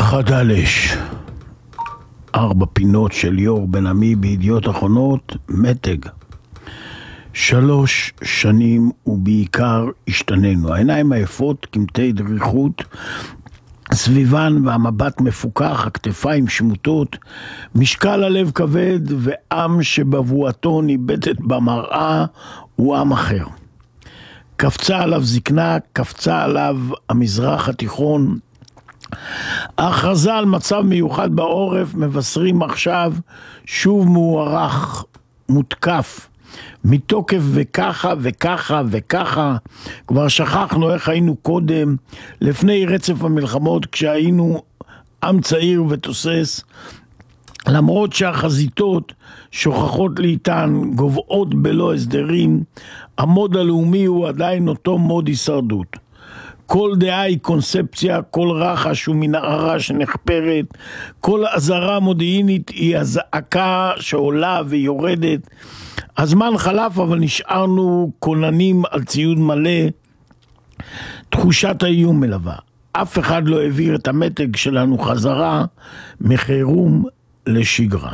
חדש, 4 פינות של ליאור בן עמי בידיעות אחרונות, מתג. 3 שנים ובעיקר השתננו. העיניים היפות, קמטי דריכות, סביבן והמבט מפוקח, הכתפיים שמוטות, משקל הלב כבד ועם שבבואתו ניבטת במראה הוא עם אחר. קפצה עליו זקנה, קפצה עליו המזרח התיכון. ההכרזה על מצב מיוחד בעורף מבשרים עכשיו שוב מוארך, מותקף, מתוקף וככה וככה וככה. כבר שכחנו איך היינו קודם, לפני רצף המלחמות, כשהיינו עם צעיר ותוסס, למרות שהחזיתות שוכחות לאיתן, גובעות בלא הסדרים, המוד הלאומי הוא עדיין אותו מוד הישרדות. כל דעה היא קונספציה, כל רחש הוא מנערה שנחפרת, כל עזרה מודיעינית היא הזעקה שעולה ויורדת. הזמן חלף אבל נשארנו כוננים על ציוד מלא. תחושת האיום מלווה. אף אחד לא העביר את המתג שלנו חזרה מחירום לשגרה.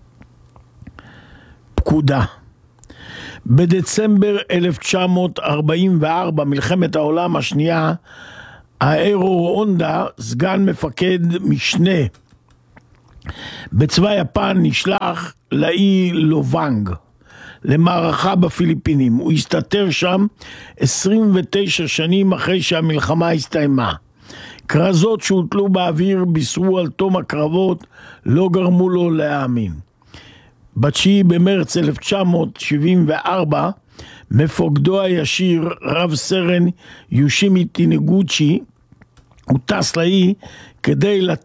פקודה. בדצמבר 1944, מלחמת העולם השנייה, האירו הונדה, סגן מפקד משנה בצבא יפן, נשלח לאי לובנג למערכה בפיליפינים. הוא הסתתר שם 29 שנים אחרי שהמלחמה הסתיימה. כרזות שהוטלו באוויר בישרו על תום הקרבות, לא גרמו לו להאמין. ב-9 במרץ 1974, מפקדו הישיר, רב סרן יושימי טינגוצ'י, הוא טס לאי כדי